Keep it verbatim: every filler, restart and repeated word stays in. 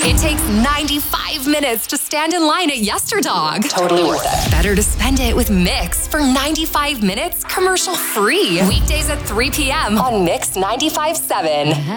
It takes ninety-five minutes to stand in line at YesterDog. Totally worth it. Better to spend it with Mix for ninety-five minutes commercial free. Weekdays at three p.m. on Mix ninety-five point seven.